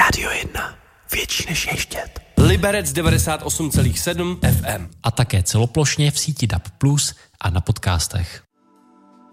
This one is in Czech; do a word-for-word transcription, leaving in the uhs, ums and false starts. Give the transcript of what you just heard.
Rádio jedna. Větší než ještět. Liberec devadesát osm celá sedm F M. A také celoplošně v síti D A B plus a na podcastech.